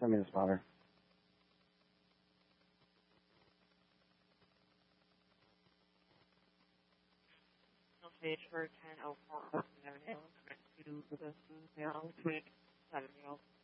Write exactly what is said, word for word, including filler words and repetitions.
Send me the spotter. Page for ten oh four Avenue, to the Suite seven.